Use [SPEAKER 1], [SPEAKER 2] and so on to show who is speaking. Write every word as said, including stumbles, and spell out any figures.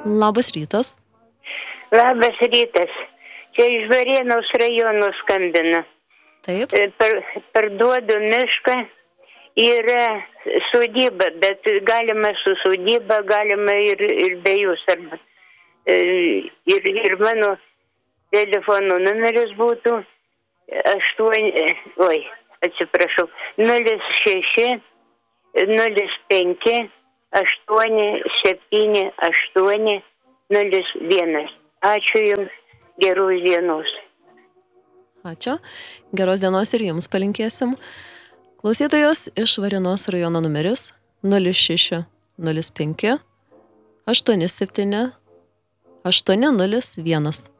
[SPEAKER 1] Labas rytas.
[SPEAKER 2] Labas rytas. Čia iš Varėnos rajono skambina.
[SPEAKER 1] Taip.
[SPEAKER 2] Per, parduodu mišką, yra sodyba, bet galima su sodyba, galima ir, ir be jūs. Arba, ir, ir mano telefono numeris būtų aštuoni, oi, atsiprašau, nulis šeši, nulis penki, aštuoni, septyni, aštuoni, nulis vienas. Ačiū Jums, geros dienos.
[SPEAKER 1] Ačiū. Geros dienos ir Jums palinkėsim. Klausytojos iš Varėnos rajono numeris nulis šeši, nulis penki, aštuoni septyni, aštuoni nulis vienas.